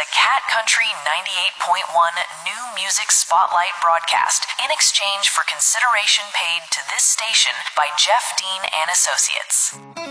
a Cat Country 98.1 New Music Spotlight broadcast in exchange for consideration paid to this station by Jeff Dean and Associates.